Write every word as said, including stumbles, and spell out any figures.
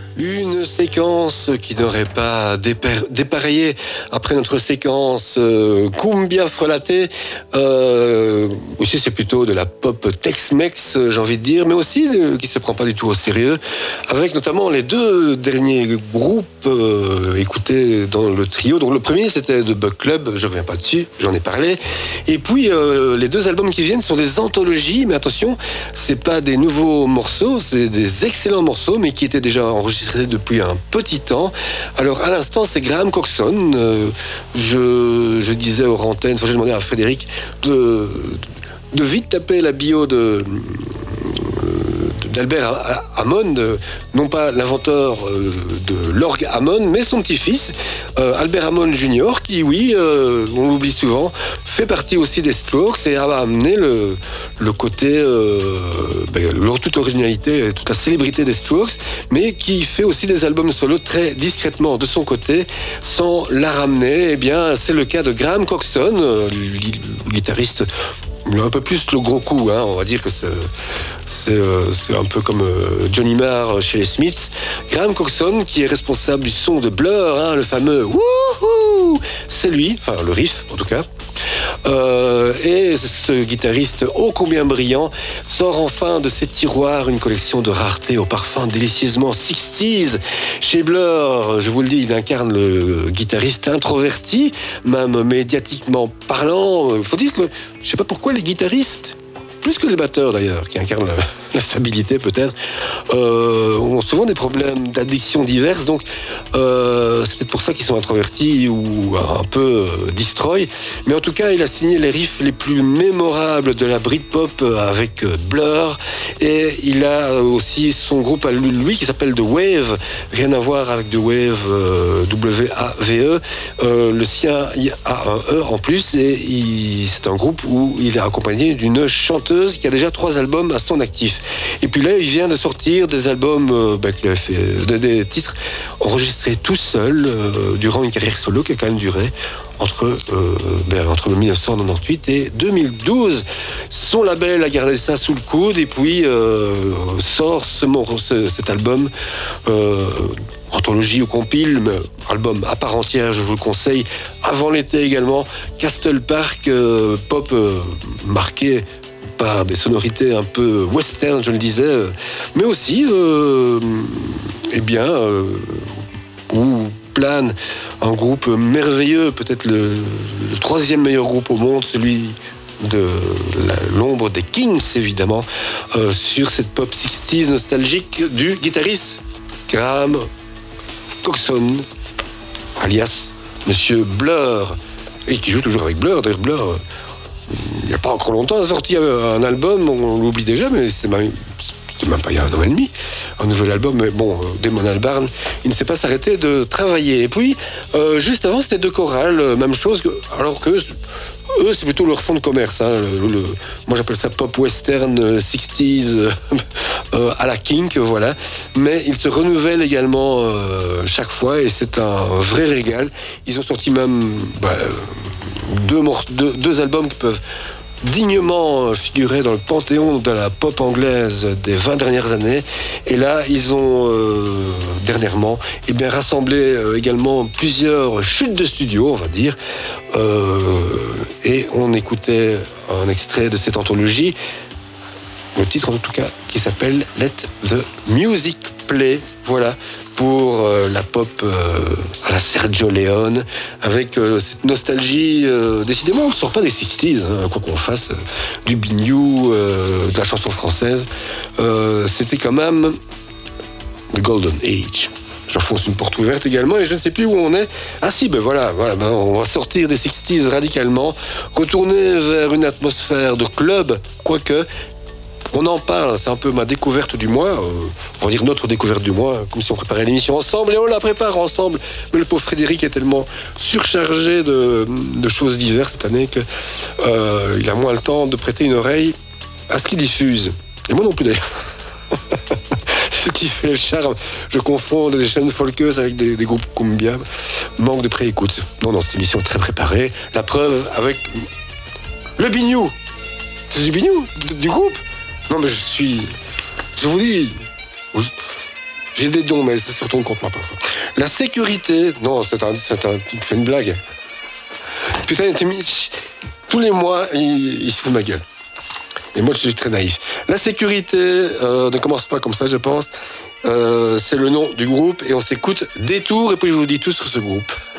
Une séquence qui n'aurait pas dépar- dépareillé après notre séquence euh, Cumbia frelatée. Euh, aussi, c'est plutôt de la pop Tex-Mex, j'ai envie de dire, mais aussi de, qui ne se prend pas du tout au sérieux, avec notamment les deux derniers groupes euh, écoutés dans le trio. Donc le premier, c'était The Bug Club, je ne reviens pas dessus, j'en ai parlé. Et puis, euh, les deux albums qui viennent sont des anthologies, mais attention, c'est pas des nouveaux morceaux, c'est des excellents morceaux, mais qui étaient déjà enregistrés depuis un petit temps. Alors, à l'instant, c'est Graham Coxon. Euh, je, je disais aux antennes, enfin, j'ai demandé à Frédéric de, de vite taper la bio de... d'Albert Hammond, non pas l'inventeur de l'orgue Hammond, mais son petit-fils, euh, Albert Hammond junior, qui, oui, euh, on l'oublie souvent, fait partie aussi des Strokes et a amené le, le côté, euh, ben, toute l'originalité et toute la célébrité des Strokes, mais qui fait aussi des albums solo très discrètement de son côté, sans la ramener. Eh bien, c'est le cas de Graham Coxon, euh, le guitariste un peu plus le gros coup, hein, on va dire que c'est, c'est, euh, c'est un peu comme euh, Johnny Marr chez les Smiths. Graham Coxon, qui est responsable du son de Blur, hein, le fameux wouhou, c'est lui, enfin le riff en tout cas. Euh, et ce guitariste ô combien brillant sort enfin de ses tiroirs une collection de raretés au parfum délicieusement sixties. Chez Blur, je vous le dis, il incarne le guitariste introverti, même médiatiquement parlant. Il faut dire que, je ne sais pas pourquoi les guitaristes, plus que les batteurs d'ailleurs, qui incarnent la, la stabilité peut-être, euh, ont souvent des problèmes d'addiction diverses, donc euh, c'est peut-être pour ça qu'ils sont introvertis ou un peu euh, destroy. Mais en tout cas, il a signé les riffs les plus mémorables de la Britpop avec euh, Blur, et il a aussi son groupe à lui qui s'appelle The Wave, rien à voir avec The Wave, euh, W A V E, euh, le sien il a un E en plus, et il, c'est un groupe où il est accompagné d'une chanteuse qui a déjà trois albums à son actif. Et puis là, il vient de sortir des albums, euh, bah, qu'il a fait, des, des titres enregistrés tout seul euh, durant une carrière solo qui a quand même duré entre, euh, ben, entre dix-neuf cent quatre-vingt-dix-huit et deux mille douze. Son label a gardé ça sous le coude et puis euh, sort ce, ce, cet album euh, anthologie ou compile, mais album à part entière, je vous le conseille, avant l'été également. Castle Park, euh, pop euh, marqué par des sonorités un peu western, je le disais, mais aussi, euh, eh bien, euh, où plane un groupe merveilleux, peut-être le, le troisième meilleur groupe au monde, celui de la, l'ombre des Kings, évidemment, euh, sur cette pop sixties nostalgique du guitariste Graham Coxon, alias Monsieur Blur, et qui joue toujours avec Blur. D'ailleurs, Blur, il n'y a pas encore longtemps, a sorti un album, on l'oublie déjà, mais c'est même, c'était même pas il y a un an et demi, un nouvel album, mais bon, Damon Albarn, il ne sait pas s'arrêter de travailler. Et puis, euh, juste avant, c'était deux chorales, même chose, que, alors que eux, c'est plutôt leur fond de commerce. Hein, le, le, moi, j'appelle ça pop western sixties euh, à la Kink, voilà. Mais ils se renouvellent également euh, chaque fois, et c'est un vrai régal. Ils ont sorti même bah, deux, deux, deux albums qui peuvent dignement figurer dans le panthéon de la pop anglaise des vingt dernières années. Et là, ils ont euh, dernièrement eh bien, rassemblé euh, également plusieurs chutes de studio, on va dire. Euh, et on écoutait un extrait de cette anthologie, le titre en tout cas, qui s'appelle Let the Music Play. Voilà, pour euh, la pop euh, à la Sergio Leone, avec euh, cette nostalgie. Euh, décidément, on ne sort pas des sixties, hein, quoi qu'on fasse, euh, du biniou, euh, de la chanson française. Euh, c'était quand même the Golden Age. J'enfonce une porte ouverte également et je ne sais plus où on est. Ah si, ben voilà, voilà ben on va sortir des sixties radicalement, retourner vers une atmosphère de club, quoique. On en parle, c'est un peu ma découverte du mois, euh, on va dire notre découverte du mois, comme si on préparait l'émission ensemble, et on la prépare ensemble. Mais le pauvre Frédéric est tellement surchargé de, de choses diverses cette année qu'il euh, a moins le temps de prêter une oreille à ce qu'il diffuse. Et moi non plus d'ailleurs. C'est ce qui fait le charme. Je confonds des chaînes folkeuses avec des, des groupes cumbia. Manque de pré-écoute. Non, non, cette émission très préparée. La preuve avec le biniou. C'est du biniou, du groupe. Non, mais je suis... Je vous dis... J'ai des dons, mais ça se retourne contre moi parfois. La sécurité, non, c'est un, c'est un, tu fais une blague. Putain, tous les mois, il, il se fout de ma gueule. Et moi, je suis très naïf. La sécurité euh, ne commence pas comme ça, je pense. Euh, c'est le nom du groupe et on s'écoute Détour et puis je vous dis tout sur ce groupe.